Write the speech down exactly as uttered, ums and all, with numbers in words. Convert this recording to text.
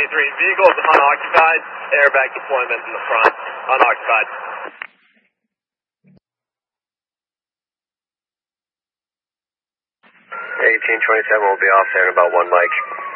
twenty-three, vehicles unoccupied, airbag deployment in the front, unoccupied. eighteen twenty-seven will be off there in about one mic.